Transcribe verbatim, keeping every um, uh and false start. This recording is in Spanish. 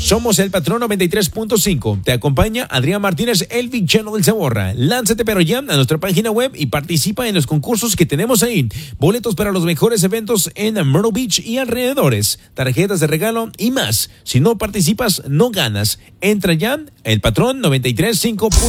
Somos el Patrón noventa y tres punto cinco. Te acompaña Adrián Martínez, el villano del Zaborra. Lánzate pero ya a nuestra página web y participa en los concursos que tenemos ahí. Boletos para los mejores eventos en Myrtle Beach y alrededores, tarjetas de regalo y más. Si no participas, no ganas. Entra ya el Patrón noventa y tres punto cinco.